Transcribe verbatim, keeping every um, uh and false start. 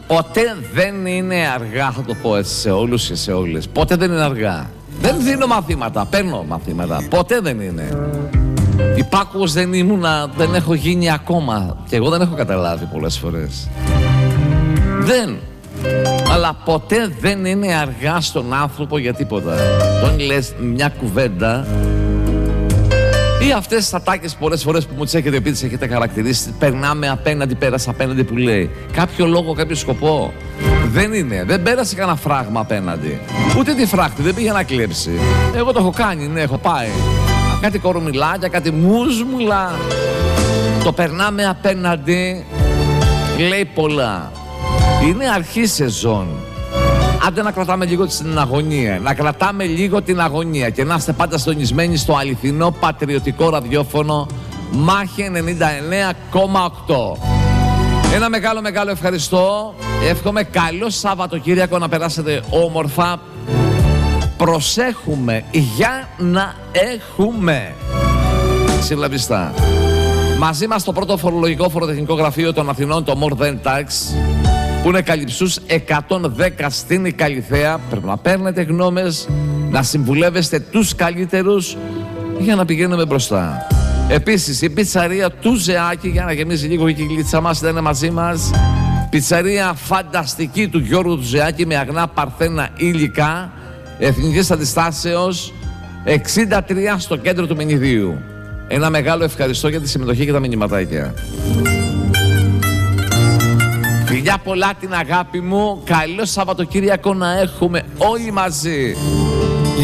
ποτέ δεν είναι αργά, θα το πω έτσι σε όλους και σε όλες. Ποτέ δεν είναι αργά. Δεν δίνω μαθήματα, παίρνω μαθήματα. Ποτέ δεν είναι. Υπάκουος δεν ήμουνα, δεν έχω γίνει ακόμα. Και εγώ δεν έχω καταλάβει πολλές φορές. Δεν. Αλλά ποτέ δεν είναι αργά στον άνθρωπο για τίποτα. Τον λες μια κουβέντα ή αυτές τις ατάκες πολλές φορές που μου τις έχετε πει, τις έχετε χαρακτηρίσει. Περνάμε απέναντι, πέρασε απέναντι που λέει. Κάποιο λόγο, κάποιο σκοπό. Δεν είναι. Δεν πέρασε κανένα φράγμα απέναντι. Ούτε τη φράχτη, δεν πήγε να κλέψει. Εγώ το έχω κάνει, ναι, έχω πάει. Κάτι κορομιλάκια, κάτι μουσμουλα. Το περνάμε απέναντι, λέει πολλά. Είναι αρχή σεζόν. Άντε να κρατάμε λίγο την αγωνία. Να κρατάμε λίγο την αγωνία και να είστε πάντα συντονισμένοι στο αληθινό πατριωτικό ραδιόφωνο Μάχη ενενήντα εννέα κόμμα οκτώ. Ένα μεγάλο μεγάλο ευχαριστώ. Εύχομαι καλό Σαββατοκύριακο να περάσετε όμορφα. Προσέχουμε για να έχουμε. Συλλαβιστά. Μαζί μας το πρώτο φορολογικό φοροτεχνικό γραφείο των Αθηνών, το More Than Tax, που είναι Καλυψούς εκατόν δέκα στην Ικαλιθέα. Πρέπει να παίρνετε γνώμες, να συμβουλεύεστε τους καλύτερους για να πηγαίνουμε μπροστά. Επίσης η πιτσαρία του Ζεάκη, για να γεμίζει λίγο η κυκλίτσα μας, ήταν μαζί μας. Πιτσαρία φανταστική του Γιώργου του Ζεάκη με αγνά παρθένα υλικά, εθνικής αντιστάσεως, εξήντα τρία στο κέντρο του Μενιδίου. Ένα μεγάλο ευχαριστώ για τη συμμετοχή και τα μηνυματάκια. Φιλιά πολλά την αγάπη μου, καλό Σαββατοκύριακο να έχουμε όλοι μαζί.